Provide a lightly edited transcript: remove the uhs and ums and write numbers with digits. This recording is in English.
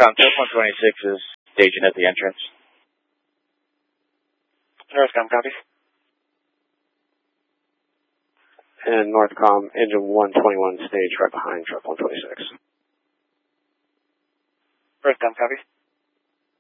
Northcom, truck 126 is staging at the entrance. Northcom, copy. And Northcom, engine 121 stage right behind truck 126. Northcom, copy.